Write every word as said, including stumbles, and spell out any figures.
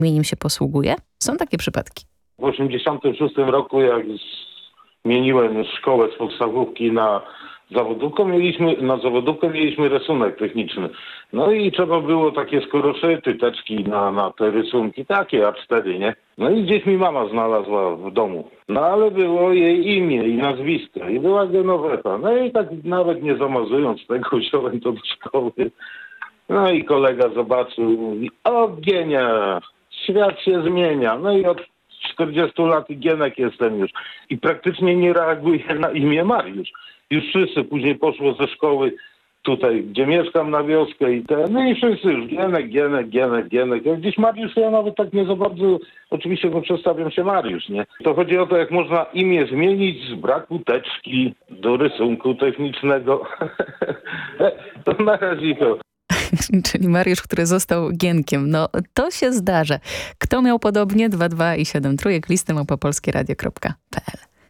imieniem się posługuje? Są takie przypadki. W osiemdziesiątym szóstym roku, jak zmieniłem szkołę z podstawówki na zawodówkę, mieliśmy, na zawodówkę mieliśmy rysunek techniczny. No i trzeba było takie skoroszyty, teczki na, na te rysunki, takie A cztery, nie? No i gdzieś mi mama znalazła w domu. No ale było jej imię i nazwisko i była Genoweta. No i tak nawet nie zamazując tego, wziąłem to do szkoły. No i kolega zobaczył, mówi: o Gienia, świat się zmienia. No i od czterdziestu lat Gienek jestem już. I praktycznie nie reaguję na imię Mariusz. Już wszyscy, później poszło ze szkoły tutaj, gdzie mieszkam, na wioskę i te, no i wszyscy już Gienek, Gienek, Gienek, Gienek. Jak gdzieś Mariusz, ja nawet tak nie za bardzo, oczywiście no przedstawiam się Mariusz, nie? To chodzi o to, jak można imię zmienić z braku teczki do rysunku technicznego. To na razie to. Czyli Mariusz, który został Gienkiem. No to się zdarza. Kto miał podobnie? dwa dwa i siedem trójek, listy małpa polskieradio kropka p l.